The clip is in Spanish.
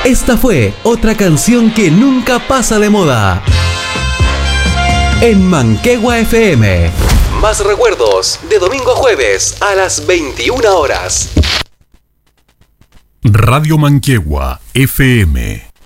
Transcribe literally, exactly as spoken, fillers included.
Esta fue otra canción que nunca pasa de moda. En Manquehue F M. Más recuerdos de domingo a jueves a las veintiuna horas. Radio Manquehue F M.